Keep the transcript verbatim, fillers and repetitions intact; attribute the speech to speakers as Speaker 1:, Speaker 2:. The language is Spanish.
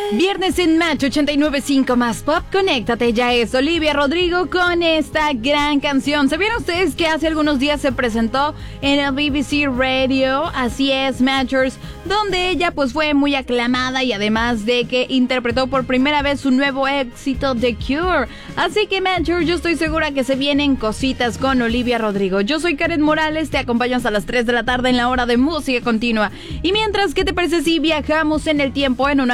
Speaker 1: Viernes en Match ochenta y nueve punto cinco más Pop, conéctate, ya es Olivia Rodrigo con esta gran canción. ¿Sabían ustedes que hace algunos días se presentó en el B B C Radio? Así es, Matchers, donde ella pues fue muy aclamada y además de que interpretó por primera vez su nuevo éxito The Cure. Así que, Matchers, yo estoy segura que se vienen cositas con Olivia Rodrigo. Yo soy Karen Morales, te acompaño hasta las tres de la tarde en la hora de música continua. Y mientras, ¿qué te parece si viajamos en el tiempo en una